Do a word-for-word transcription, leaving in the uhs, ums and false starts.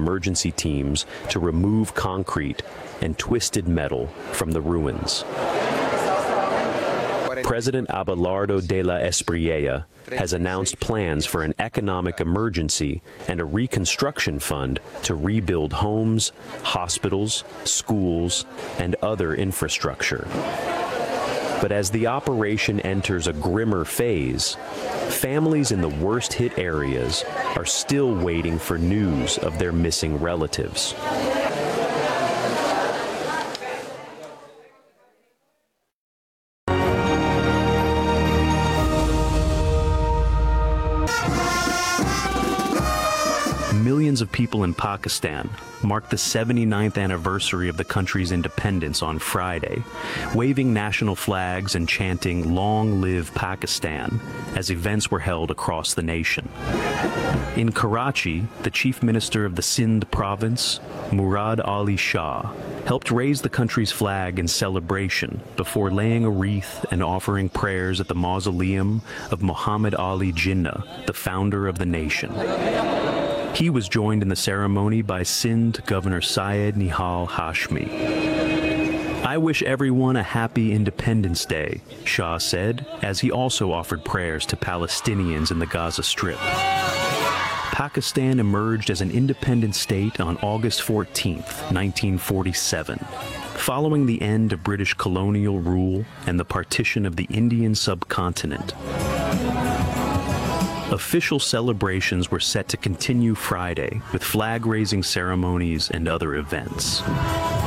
emergency teams to remove concrete and twisted metal from the ruins. President Abelardo de la Espriella has announced plans for an economic emergency and a reconstruction fund to rebuild homes, hospitals, schools, and other infrastructure. But as the operation enters a grimmer phase, families in the worst-hit areas are still waiting for news of their missing relatives. Millions of people in Pakistan marked the seventy-ninth anniversary of the country's independence on Friday, waving national flags and chanting "Long Live Pakistan" as events were held across the nation. In Karachi, the chief minister of the Sindh province, Murad Ali Shah, helped raise the country's flag in celebration before laying a wreath and offering prayers at the mausoleum of Muhammad Ali Jinnah, the founder of the nation. He was joined in the ceremony by Sindh Governor Syed Nihal Hashmi. "I wish everyone a happy Independence Day," Shah said, as he also offered prayers to Palestinians in the Gaza Strip. Pakistan emerged as an independent state on August fourteenth, nineteen forty-seven, following the end of British colonial rule and the partition of the Indian subcontinent. Official celebrations were set to continue Friday with flag-raising ceremonies and other events.